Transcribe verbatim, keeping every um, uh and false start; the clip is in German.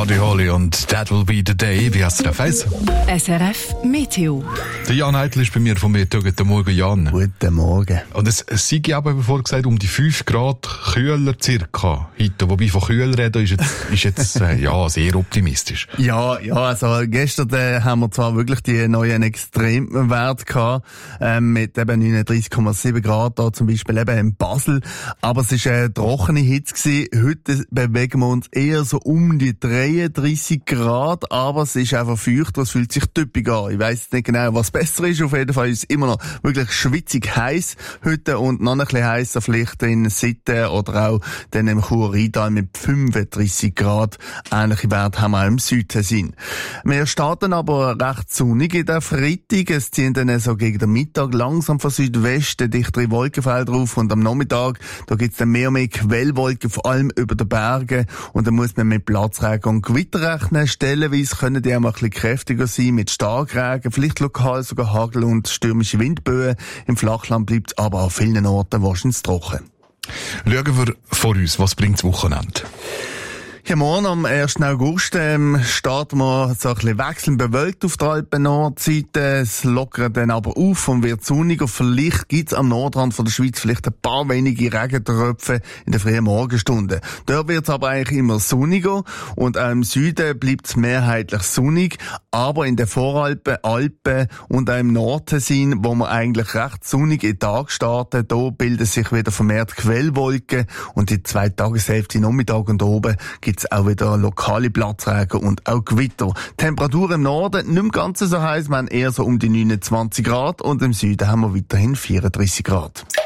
Buddy Holly und That Will Be the Day. Wie hast du das Face? S R F Meteo. Der Jan Eitel ist bei mir von mir. Guten Morgen, Jan. Guten Morgen. Und es, es sei ja aber, bevor gesagt, um die fünf Grad kühler circa heute. Wobei von kühler reden ist jetzt, ist jetzt äh, ja, sehr optimistisch. Ja, ja, also gestern äh, haben wir zwar wirklich die neuen Extremwerte gehabt, ähm, mit eben neununddreißig Komma sieben Grad da zum Beispiel eben in Basel. Aber es war eine trockene Hitze gewesen. Heute bewegen wir uns eher so um die dreiunddreißig Grad, aber es ist einfach feucht, es fühlt sich typisch an. Ich weiss nicht genau, was besser ist. Auf jeden Fall ist es immer noch wirklich schwitzig heiß heute und noch ein bisschen heißer vielleicht in Sitten oder auch dann im Chur-Rheintal mit fünfunddreißig Grad. Ähnliche Werte haben wir auch im Südtessin. Wir starten aber recht sonnig in der Freitag. Es ziehen dann so gegen den Mittag langsam von Südwesten dichtere Wolkenfelder auf und am Nachmittag, da gibt's dann mehr und mehr Quellwolken, vor allem über den Bergen, und dann muss man mit Platzregen und Gewitter rechnen. Stellenweise können die auch mal ein bisschen kräftiger sein, mit Starkregen, vielleicht lokal sogar Hagel und stürmische Windböen. Im Flachland bleibt es aber an vielen Orten wahrscheinlich trocken. Schauen wir vor uns, was bringt das Wochenende? Ja, morgen am ersten August ähm, starten wir so ein bisschen wechselnd bewölkt auf der Alpen-Nordseite. Es lockert dann aber auf und wird sonniger. Vielleicht gibt's am Nordrand von der Schweiz vielleicht ein paar wenige Regentröpfe in den frühen Morgenstunden. Dort wird's aber eigentlich immer sonniger und auch im Süden bleibt's mehrheitlich sonnig. Aber in den Voralpen, Alpen und auch im Nordtessin, wo wir eigentlich recht sonnig in den Tag starten, da bilden sich wieder vermehrt Quellwolken und die zwei Tageshälfte Nachmittag und oben gibt's auch wieder lokale Platzregen und auch Gewitter. Temperatur im Norden nicht mehr ganz so heiß, wir haben eher so um die neunundzwanzig Grad und im Süden haben wir weiterhin vierunddreißig Grad.